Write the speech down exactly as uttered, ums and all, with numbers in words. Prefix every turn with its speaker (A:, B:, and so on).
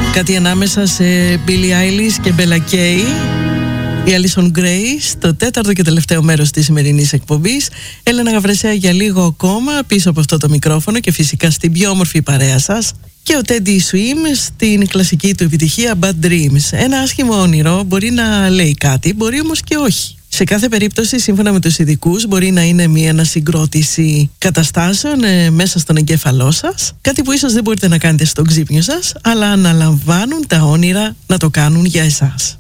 A: Κάτι ανάμεσα σε Billie Eilish και Bella Kay, η Alison Gray, στο τέταρτο και τελευταίο μέρος της σημερινής εκπομπής. Έλενα Γαβρεσέα για λίγο ακόμα πίσω από αυτό το μικρόφωνο και φυσικά στην πιο όμορφη παρέα σας. Και ο Teddy Swims στην κλασική του επιτυχία Bad Dreams. Ένα άσχημο όνειρο μπορεί να λέει κάτι, μπορεί όμως και όχι. Σε κάθε περίπτωση, σύμφωνα με τους ειδικούς, μπορεί να είναι μια ανασυγκρότηση καταστάσεων ε, μέσα στον εγκέφαλό σας. Κάτι που ίσως δεν μπορείτε να κάνετε στον ξύπνιο σας, αλλά αναλαμβάνουν τα όνειρα να το κάνουν για εσάς.